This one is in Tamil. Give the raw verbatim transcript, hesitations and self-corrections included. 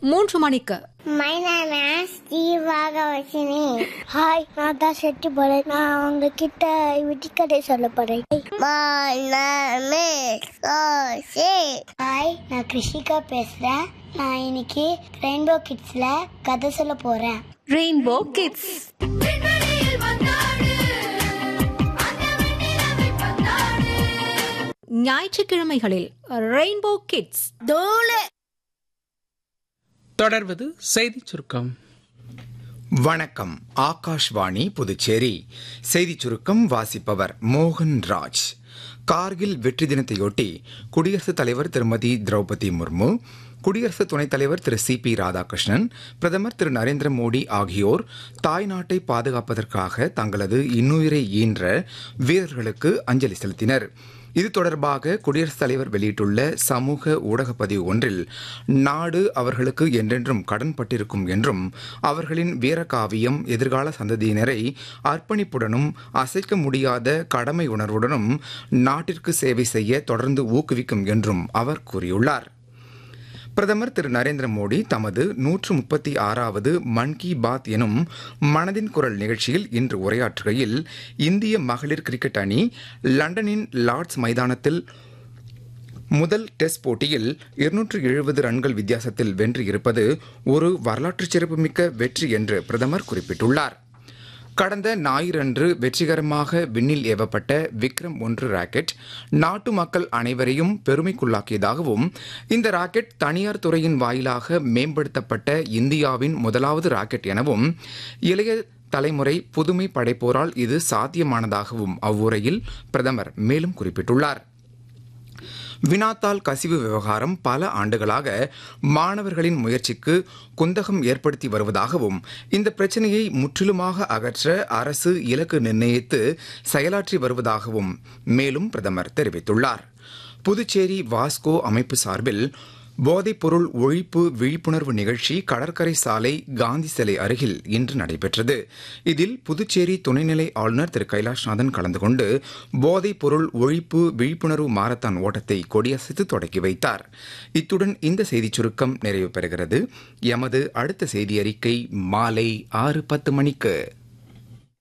மூன்று மணிக்கு My name is Jeevagavashini. Hi, நான் தான் செட்டு போறேன். நான் உங்ககிட்ட விட்டிக்கதை சொல்ல போறேன். My name is Soshi. Hi, நான் கிருஷிகா பேசுறேன். நான் இன்னைக்கு ரெயின்போ கிட்ஸ்ல கதை சொல்ல போறேன். Rainbow kids. ஞாயிற்றுக்கிழமைகளில் ரெயின்போ கிட்ஸ். தொடர்வது செய்தி சுருக்கம். வணக்கம். ஆகாஷ்வாணி புதுச்சேரி. செய்தி சுருக்கம் வாசிப்பவர் மோகன் ராஜ். கார்கில் வெற்றி தினத்தையொட்டி குடியரசுத் தலைவர் திருமதி திரௌபதி முர்மு, குடியரசு துணைத் தலைவர் திரு சி பி ராதாகிருஷ்ணன், பிரதமர் திரு நரேந்திர மோடி ஆகியோர் தாய்நாட்டை பாதுகாப்பதற்காக தங்களது இன்னுயிரை ஈன்ற வீரர்களுக்கு அஞ்சலி செலுத்தினர். இது தொடர்பாக குடியரசுத் தலைவர் வெளியிட்டுள்ள சமூக ஊடகப் பதிவு ஒன்றில் நாடு அவர்களுக்கு என்றென்றும் கடன்பட்டிருக்கும் என்றும் அவர்களின் வீரகாவியம் எதிர்கால சந்ததியினரை அர்ப்பணிப்புடனும் அசைக்க முடியாத கடமை உணர்வுடனும் நாட்டிற்கு சேவை செய்ய தொடர்ந்து ஊக்குவிக்கும் என்றும் அவர் கூறியுள்ளார். பிரதமர் திரு நரேந்திர மோடி தமது நூற்று முப்பத்தி ஆறாவது மன் கி பாத் எனும் மனதின் குரல் நிகழ்ச்சியில் இன்று உரையாற்றுகையில், இந்திய மகளிர் கிரிக்கெட் அணி லண்டனின் லார்ட்ஸ் மைதானத்தில் முதல் டெஸ்ட் போட்டியில் இருநூற்று எழுபது ரன்கள் வித்தியாசத்தில் வென்று இருப்பது ஒரு வரலாற்று சிறப்புமிக்க வெற்றி என்று பிரதமர் குறிப்பிட்டுள்ளார். கடந்த ஞாயிறன்று வெற்றிகரமாக விண்ணில் ஏவப்பட்ட விக்ரம் ஒன்று ராக்கெட் நாட்டு மக்கள் அனைவரையும் பெருமைக்குள்ளாக்கியதாகவும், இந்த ராக்கெட் தனியார் துறையின் வாயிலாக மேம்படுத்தப்பட்ட இந்தியாவின் முதலாவது ராக்கெட் எனவும், இளைய தலைமுறை புதுமை படைப்போரால் இது சாத்தியமானதாகவும் அவ்வுரையில் பிரதமர் மேலும் குறிப்பிட்டுள்ளார். வினாத்தாள் கசிவு விவகாரம் பல ஆண்டுகளாக மாணவர்களின் முயற்சிக்கு குந்தகம் ஏற்படுத்தி வருவதாகவும், இந்த பிரச்சினையை முற்றிலுமாக அகற்ற அரசு இலக்கு நிர்ணயித்து செயலாற்றி வருவதாகவும் மேலும் பிரதமர் தெரிவித்துள்ளார். புதுச்சேரி வாஸ்கோ அமைப்பு சார்பில் போதைப்பொருள் ஒழிப்பு விழிப்புணர்வு நிகழ்ச்சி கடற்கரை சாலை காந்தி சிலை அருகில் இன்று நடைபெற்றது. இதில் புதுச்சேரி துணைநிலை ஆளுநர் திரு கைலாஷ்நாதன் கலந்து கொண்டு போதைப்பொருள் ஒழிப்பு விழிப்புணர்வு மாரத்தான் ஓட்டத்தை கொடியசைத்து தொடக்கி வைத்தார். இத்துடன் இந்த செய்திச் சுருக்கம் நிறைவு பெறுகிறது. எமது அடுத்த செய்தி அறிக்கை மாலை ஆறு பத்து மணிக்கு.